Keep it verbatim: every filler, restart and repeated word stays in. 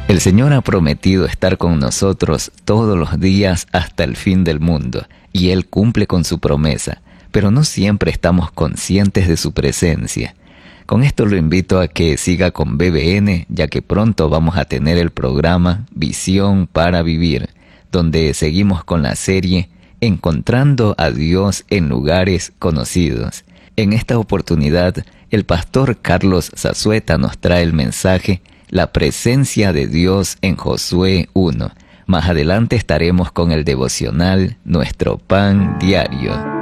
El Señor ha prometido estar con nosotros todos los días hasta el fin del mundo, y Él cumple con su promesa, pero no siempre estamos conscientes de su presencia. Con esto lo invito a que siga con B B N, ya que pronto vamos a tener el programa Visión para Vivir, donde seguimos con la serie Encontrando a Dios en lugares conocidos. En esta oportunidad, el pastor Carlos Zazueta nos trae el mensaje La presencia de Dios en Josué uno. Más adelante estaremos con el devocional Nuestro Pan Diario.